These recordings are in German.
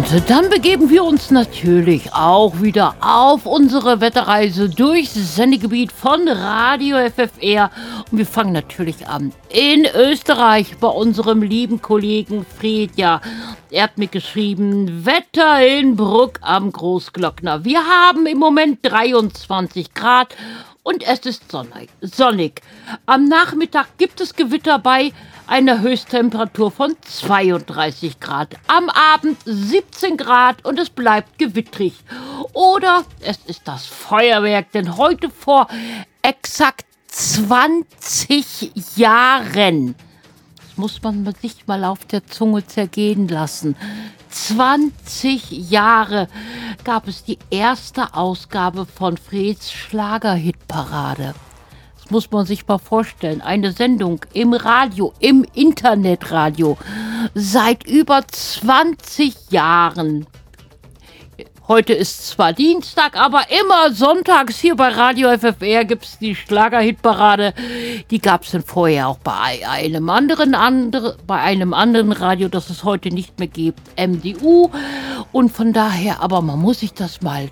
Und dann begeben wir uns natürlich auch wieder auf unsere Wetterreise durchs Sendegebiet von Radio FFR. Und wir fangen natürlich an in Österreich bei unserem lieben Kollegen Fredja. Er hat mir geschrieben, Wetter in Bruck am Großglockner. Wir haben im Moment 23 Grad und es ist sonnig. Am Nachmittag gibt es Gewitter bei einer Höchsttemperatur von 32 Grad. Am Abend 17 Grad und es bleibt gewittrig. Oder es ist das Feuerwerk, denn heute vor exakt 20 Jahren, das muss man sich mal auf der Zunge zergehen lassen, 20 Jahre gab es die erste Ausgabe von Freds Schlagerhitparade. Das muss man sich mal vorstellen. Eine Sendung im Radio, im Internetradio. Seit über 20 Jahren. Heute ist zwar Dienstag, aber immer sonntags hier bei Radio FFR gibt es die Schlagerhitparade. Die gab es dann vorher auch bei einem anderen Radio, das es heute nicht mehr gibt, MDU. Und von daher, aber man muss sich das mal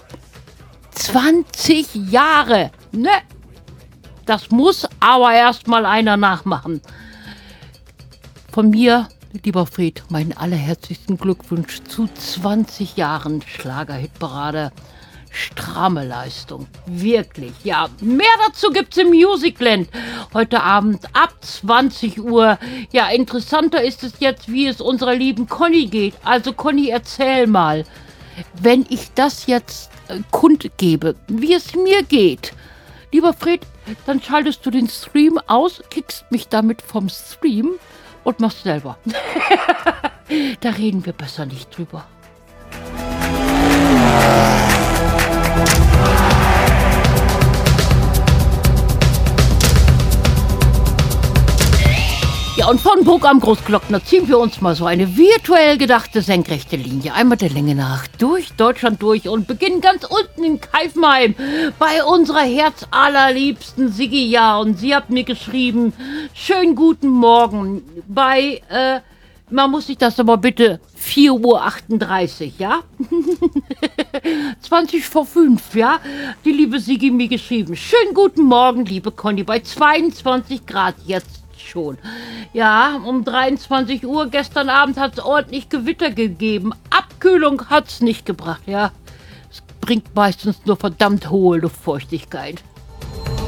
20 Jahre, ne? Das muss aber erstmal einer nachmachen. Von mir, lieber Fred, meinen allerherzlichsten Glückwunsch zu 20 Jahren Schlagerhitparade. Stramme Leistung. Wirklich, ja. Mehr dazu gibt's im Musicland. Heute Abend ab 20 Uhr. Ja, interessanter ist es jetzt, wie es unserer lieben Conny geht. Also Conny, erzähl mal, wenn ich das jetzt kundgebe, wie es mir geht. Lieber Fred, dann schaltest du den Stream aus, kickst mich damit vom Stream und machst selber. Da reden wir besser nicht drüber. Ja, und von Bruck am Großglockner ziehen wir uns mal so eine virtuell gedachte senkrechte Linie, einmal der Länge nach, durch Deutschland durch und beginnen ganz unten in Keifenheim bei unserer herzallerliebsten Siggi. Ja, und sie hat mir geschrieben, schönen guten Morgen bei, man muss sich das aber bitte 4:38 Uhr, ja? 20 vor 5, ja? Die liebe Siggi mir geschrieben, schönen guten Morgen, liebe Conny, bei 22 Grad jetzt schon. Ja, um 23 Uhr gestern Abend hat es ordentlich Gewitter gegeben. Abkühlung hat es nicht gebracht, ja. Es bringt meistens nur verdammt hohe Luftfeuchtigkeit.